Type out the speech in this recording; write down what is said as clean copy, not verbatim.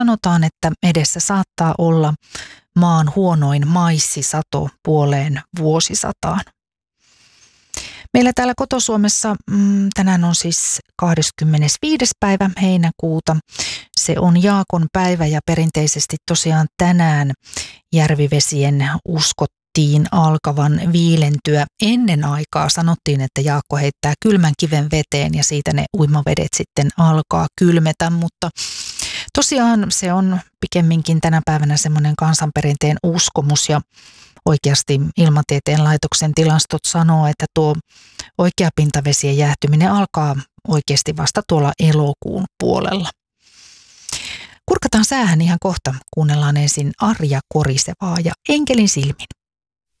Sanotaan, että edessä saattaa olla maan huonoin maissisato puoleen vuosisataan. Meillä täällä Koto-Suomessa tänään on siis 25. päivä heinäkuuta. Se on Jaakon päivä ja perinteisesti tosiaan tänään järvivesien uskottiin alkavan viilentyä. Ennen aikaa sanottiin, että Jaakko heittää kylmän kiven veteen ja siitä ne uimavedet sitten alkaa kylmetä, mutta tosiaan se on pikemminkin tänä päivänä semmoinen kansanperinteen uskomus ja oikeasti Ilmatieteen laitoksen tilastot sanoo, että tuo oikea pintavesien jäähtyminen alkaa oikeasti vasta tuolla elokuun puolella. Kurkataan säähän ihan kohta. Kuunnellaan ensin Arja Korisevaa ja Enkelin silmin.